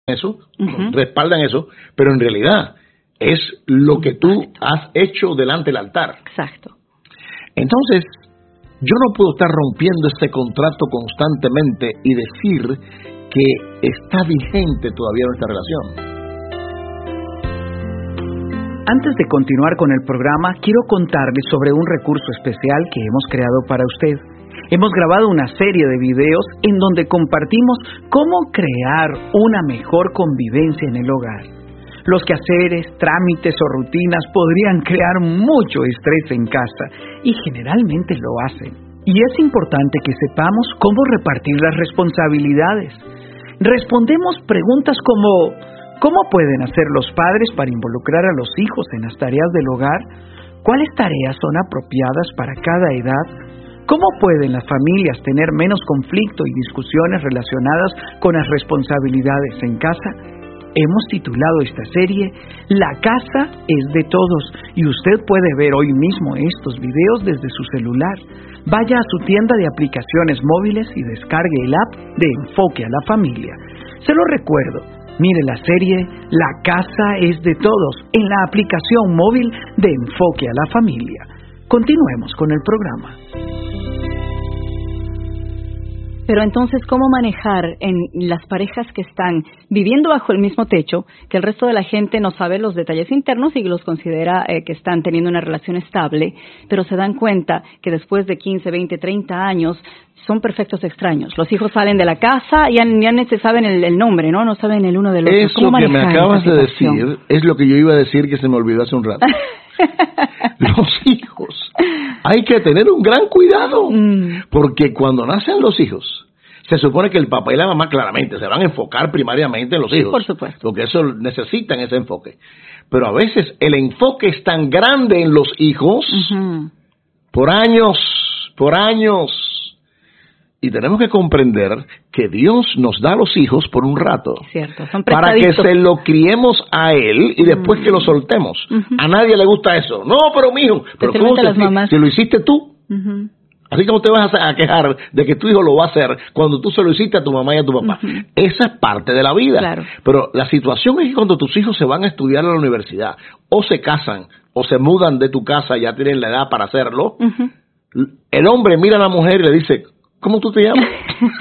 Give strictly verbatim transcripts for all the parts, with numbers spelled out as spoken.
eso, uh-huh. respaldan eso, pero en realidad es lo que tú Exacto. has hecho delante del altar. Exacto. Entonces, yo no puedo estar rompiendo este contrato constantemente y decir que está vigente todavía nuestra relación. Antes de continuar con el programa, quiero contarles sobre un recurso especial que hemos creado para usted. Hemos grabado una serie de videos en donde compartimos cómo crear una mejor convivencia en el hogar. Los quehaceres, trámites o rutinas podrían crear mucho estrés en casa y generalmente lo hacen. Y es importante que sepamos cómo repartir las responsabilidades. Respondemos preguntas como ¿cómo pueden hacer los padres para involucrar a los hijos en las tareas del hogar? ¿Cuáles tareas son apropiadas para cada edad? ¿Cómo pueden las familias tener menos conflicto y discusiones relacionadas con las responsabilidades en casa? Hemos titulado esta serie La casa es de todos y usted puede ver hoy mismo estos videos desde su celular. Vaya a su tienda de aplicaciones móviles y descargue el app de Enfoque a la Familia. Se lo recuerdo, mire la serie La casa es de todos en la aplicación móvil de Enfoque a la Familia. Continuemos con el programa. Pero entonces, ¿cómo manejar en las parejas que están viviendo bajo el mismo techo, que el resto de la gente no sabe los detalles internos y los considera eh, que están teniendo una relación estable, pero se dan cuenta que después de quince, veinte, treinta años son perfectos extraños? Los hijos salen de la casa y ya, ya no se saben el, el nombre, ¿no? No saben el uno del otro. Eso que me acabas de decir es lo que yo iba a decir que se me olvidó hace un rato. Los hijos, hay que tener un gran cuidado, mm. porque cuando nacen los hijos, se supone que el papá y la mamá claramente se van a enfocar primariamente en los hijos, por supuesto, porque eso necesitan ese enfoque. Pero a veces el enfoque es tan grande en los hijos, uh-huh. por años, por años, y tenemos que comprender que Dios nos da a los hijos por un rato. Cierto, son para que se lo criemos a Él y después mm. que lo soltemos. Uh-huh. A nadie le gusta eso. No, pero mijo, pero ¿cómo te, si, si lo hiciste tú? Uh-huh. Así como te vas a quejar de que tu hijo lo va a hacer cuando tú se lo hiciste a tu mamá y a tu papá. Uh-huh. Esa es parte de la vida. Claro. Pero la situación es que cuando tus hijos se van a estudiar a la universidad, o se casan, o se mudan de tu casa, ya tienen la edad para hacerlo, uh-huh. el hombre mira a la mujer y le dice, ¿cómo tú te llamas?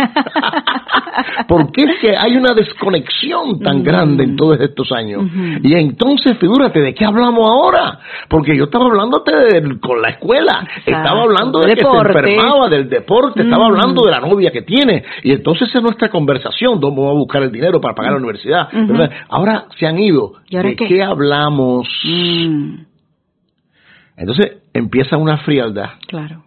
Porque es que hay una desconexión tan uh-huh. grande en todos estos años. Uh-huh. Y entonces, figúrate, ¿de qué hablamos ahora? Porque yo estaba hablándote de, con la escuela, Exacto. estaba hablando de deporte. que se enfermaba, del deporte, uh-huh. estaba hablando de la novia que tiene. Y entonces es nuestra conversación, ¿dónde vamos a buscar el dinero para pagar uh-huh. la universidad? Uh-huh. Ahora se han ido. ¿De qué, qué hablamos? Uh-huh. Entonces empieza una frialdad. Claro.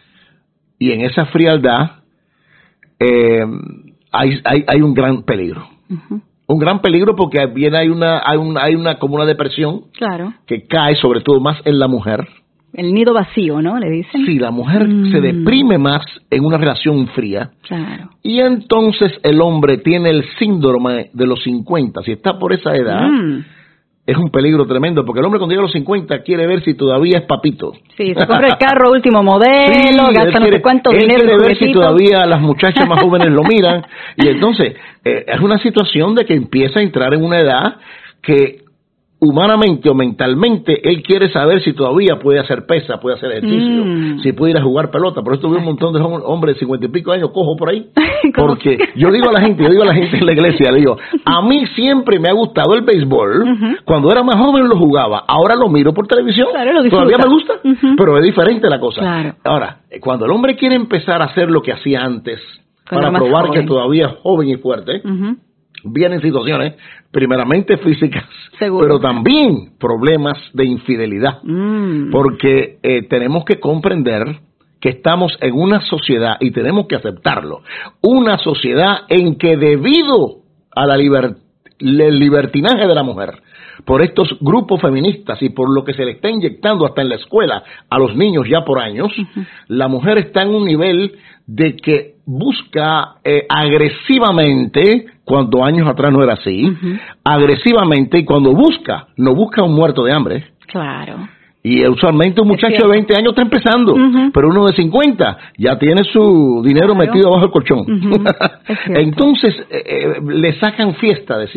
Y en esa frialdad eh, hay, hay hay un gran peligro. Uh-huh. Un gran peligro porque bien hay una hay una, hay una como una depresión claro. que cae sobre todo más en la mujer. El nido vacío, ¿no? Le dicen. Sí, la mujer mm. se deprime más en una relación fría. Claro. Y entonces el hombre tiene el síndrome de los cincuenta. Si está por esa edad... Mm. Es un peligro tremendo, porque el hombre cuando llega a los cincuenta quiere ver si todavía es papito. Sí, se compra el carro último modelo, sí, gasta no sé cuánto dinero. Él quiere ver si todavía las muchachas más jóvenes lo miran. Y entonces, eh, es una situación de que empieza a entrar en una edad que humanamente o mentalmente él quiere saber si todavía puede hacer pesa, puede hacer ejercicio, mm. si puede ir a jugar pelota. Por eso veo un montón de hombres de cincuenta y pico años cojo por ahí. Porque yo digo a la gente, yo digo a la gente en la iglesia, le digo, a mí siempre me ha gustado el béisbol. Uh-huh. Cuando era más joven lo jugaba, ahora lo miro por televisión. Claro, lo todavía me gusta, uh-huh. pero es diferente la cosa. Claro. Ahora, cuando el hombre quiere empezar a hacer lo que hacía antes, cuando para probar joven. que todavía es joven y fuerte, uh-huh. vienen situaciones primeramente físicas, Seguro. pero también problemas de infidelidad, mm. porque eh, tenemos que comprender que estamos en una sociedad, y tenemos que aceptarlo, una sociedad en que debido a la liber- el libertinaje de la mujer, por estos grupos feministas y por lo que se le está inyectando hasta en la escuela a los niños ya por años, uh-huh. la mujer está en un nivel de que busca eh, agresivamente, cuando años atrás no era así, uh-huh. agresivamente, y cuando busca, no busca un muerto de hambre. Claro. Y usualmente un muchacho de veinte años está empezando, uh-huh. pero uno de cincuenta ya tiene su dinero claro. metido abajo del colchón. Uh-huh. Entonces, eh, eh, le sacan fiesta, decimos.